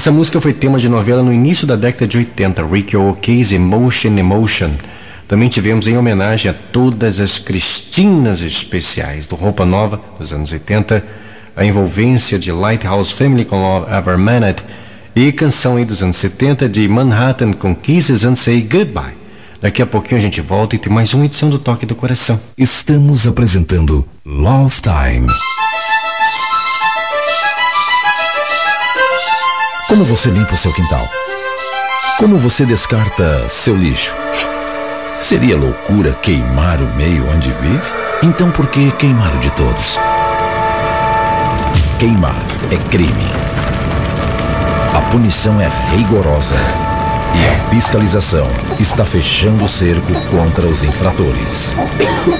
Essa música foi tema de novela no início da década de 80, Ricky O'Keefe, Emotion, Emotion. Também tivemos em homenagem a todas as Cristinas especiais do Roupa Nova dos anos 80, a envolvência de Lighthouse Family com Love Ever Minute e canção aí dos anos 70 de Manhattan com Kisses and Say Goodbye. Daqui a pouquinho a gente volta e tem mais uma edição do Toque do Coração. Estamos apresentando Love Time. Como você limpa o seu quintal? Como você descarta seu lixo? Seria loucura queimar o meio onde vive? Então por que queimar o de todos? Queimar é crime. A punição é rigorosa e a fiscalização está fechando o cerco contra os infratores.